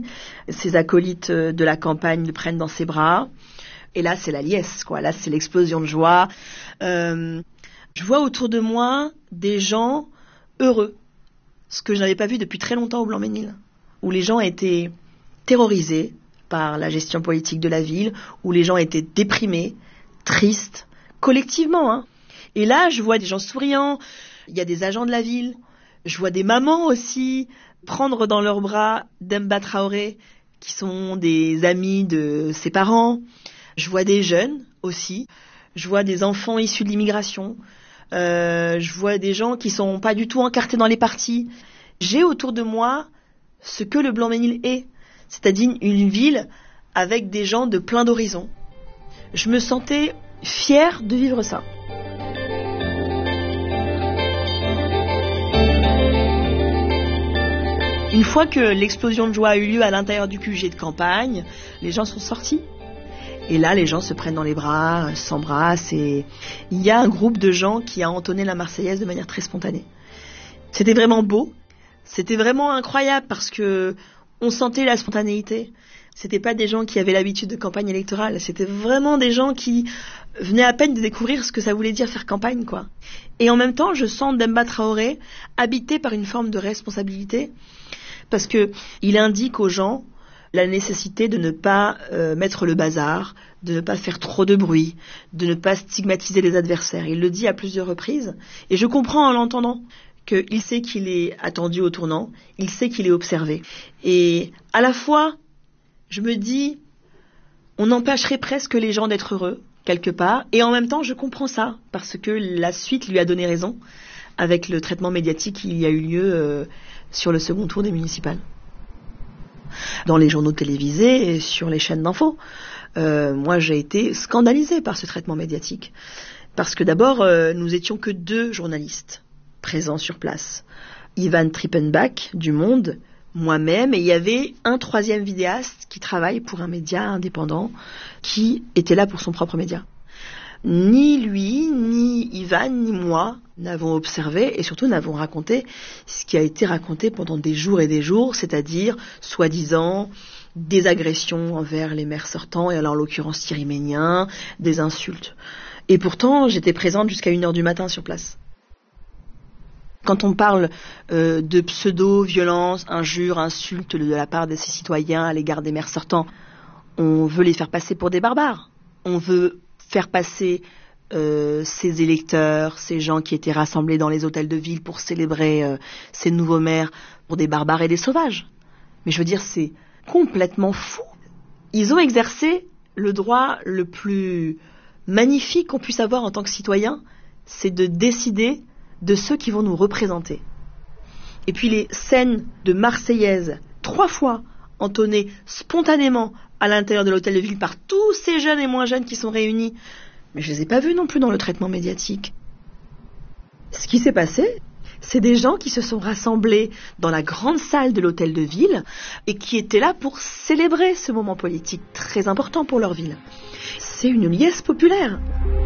Ses acolytes de la campagne le prennent dans ses bras. Et là, c'est la liesse, quoi. Là, c'est l'explosion de joie. Je vois autour de moi des gens heureux. Ce que je n'avais pas vu depuis très longtemps au Blanc-Ménil. Où les gens étaient terrorisés par la gestion politique de la ville. Où les gens étaient déprimés, tristes, collectivement, hein. Et là, je vois des gens souriants. Il y a des agents de la ville. Je vois des mamans aussi prendre dans leurs bras Demba Traoré, qui sont des amis de ses parents. Je vois des jeunes aussi. Je vois des enfants issus de l'immigration. Je vois des gens qui sont pas du tout encartés dans les partis. J'ai autour de moi ce que le Blanc-Ménil est, c'est-à-dire une ville avec des gens de plein d'horizons. Je me sentais fière de vivre ça. Une fois que l'explosion de joie a eu lieu à l'intérieur du QG de campagne, les gens sont sortis. Et là, les gens se prennent dans les bras, s'embrassent. Et il y a un groupe de gens qui a entonné la Marseillaise de manière très spontanée. C'était vraiment beau. C'était vraiment incroyable parce que on sentait la spontanéité. C'était pas des gens qui avaient l'habitude de campagne électorale. C'était vraiment des gens qui venaient à peine de découvrir ce que ça voulait dire faire campagne, quoi. Et en même temps, je sens Demba Traoré habité par une forme de responsabilité. Parce que il indique aux gens la nécessité de ne pas mettre le bazar, de ne pas faire trop de bruit, de ne pas stigmatiser les adversaires. Il le dit à plusieurs reprises, et je comprends en l'entendant qu'il sait qu'il est attendu au tournant, il sait qu'il est observé. Et à la fois, je me dis, on empêcherait presque les gens d'être heureux, quelque part, et en même temps, je comprends ça, parce que la suite lui a donné raison, avec le traitement médiatique qui y a eu lieu sur le second tour des municipales. Dans les journaux télévisés et sur les chaînes d'infos. Moi, j'ai été scandalisée par ce traitement médiatique. Parce que d'abord, nous étions que 2 journalistes présents sur place. Ivan Trippenbach, du Monde, moi-même, et il y avait un 3e vidéaste qui travaille pour un média indépendant, qui était là pour son propre média. Ni lui, ni Ivan, ni moi n'avons observé et surtout n'avons raconté ce qui a été raconté pendant des jours et des jours, c'est-à-dire, soi-disant, des agressions envers les maires sortants, et alors en l'occurrence Thierry Mégnien, des insultes. Et pourtant, j'étais présente jusqu'à 1h du matin sur place. Quand on parle de pseudo-violence, injures, insultes de la part de ces citoyens à l'égard des maires sortants, on veut les faire passer pour des barbares. On veut faire passer ces électeurs, ces gens qui étaient rassemblés dans les hôtels de ville pour célébrer ces nouveaux maires pour des barbares et des sauvages. Mais je veux dire, c'est complètement fou. Ils ont exercé le droit le plus magnifique qu'on puisse avoir en tant que citoyen, c'est de décider de ceux qui vont nous représenter. Et puis les scènes de Marseillaise, 3 fois entonnées spontanément à l'intérieur de l'hôtel de ville par tous ces jeunes et moins jeunes qui sont réunis, mais je les ai pas vus non plus dans le traitement médiatique. Ce qui s'est passé, c'est des gens qui se sont rassemblés dans la grande salle de l'hôtel de ville et qui étaient là pour célébrer ce moment politique très important pour leur ville. C'est une liesse populaire.